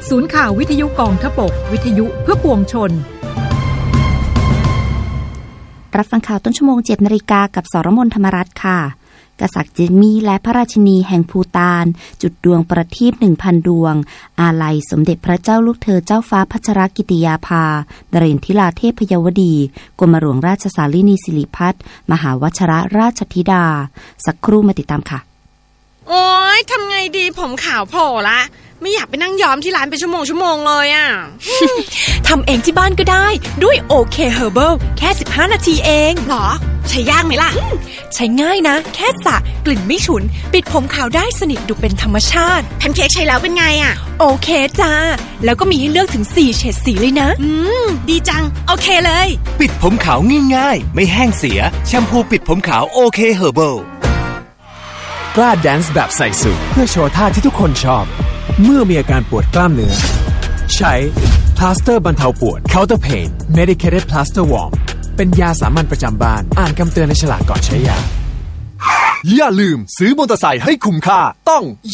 ศูนย์ข่าววิทยุกองทพบกวิทยุเพื่อปวงชนรับฟังข่าวต้นชั่วโมง 7 นาฬิกากับสรมนธรรมรัตน์ค่ะกษัตริย์จิมมี่และพระราชินีแห่งภูฏานจุดดวงประทีป 1,000 ดวงอาลัยสมเด็จพระเจ้าลูกเธอเจ้าฟ้าพัชรกิติยาภานเรนทิลาเทพยวดีกรมหลวงราชสารินีสิริพัฒน์มหาวชรราชธิดาสักครู่มาติดตามค่ะโอ๊ยทำไงดีผมขาวโผล่ละไม่อยากไปนั่งย้อมที่ร้านเป็นชั่วโมงเลยอ่ะทำเองที่บ้านก็ได้ด้วยโอเคเฮอร์เบิลแค่15 นาทีเองหรอใช้ยากไหมล่ะใช้ง่ายนะแค่สระกลิ่นไม่ฉุนปิดผมขาวได้สนิทดูเป็นธรรมชาติแพนเค้กใช้แล้วเป็นไงอ่ะโอเคจ้าแล้วก็มีให้เลือกถึง4เฉดสีเลยนะดีจังโอเคเลยปิดผมขาวง่ายๆไม่แห้งเสียแชมพูปิดผมขาวโอเคเฮอร์เบิลกล้าแดนซ์แบบใส่สูทเพื่อโชว์ท่าที่ทุกคนชอบเมื่อมีอาการปวดกล้ามเนื้อใช้พลาสเตอร์บรรเทาปวด Counter Pain Medicated Plaster Warm เป็นยาสามัญประจำบ้านอ่านคำเตือนในฉลากก่อนใช้ยาอย่าลืมซื้อมอเตอร์ไซค์ให้คุ้มค่าต้อง